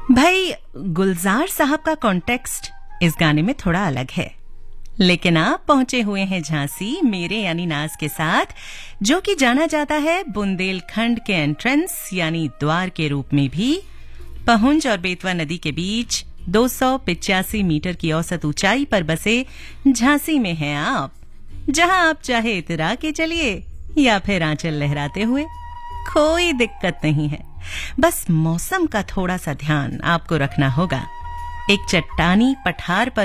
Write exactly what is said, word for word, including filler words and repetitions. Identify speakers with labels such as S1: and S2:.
S1: भाई गुलजार साहब का कॉन्टेक्स्ट इस गाने में थोड़ा अलग है, लेकिन आप पहुंचे हुए हैं झांसी मेरे यानी नाज के साथ, जो कि जाना जाता है बुंदेलखंड के एंट्रेंस यानी द्वार के रूप में भी। पहुंच और बेतवा नदी के बीच दो सौ पिचासी मीटर की औसत ऊंचाई पर बसे झांसी में हैं आप, जहां आप चाहे इतरा के चलिए या फिर आंचल लहराते हुए, कोई दिक्कत नहीं है। बस मौसम का थोड़ा सा ध्यान आपको रखना होगा। एक चट्टानी पठार पर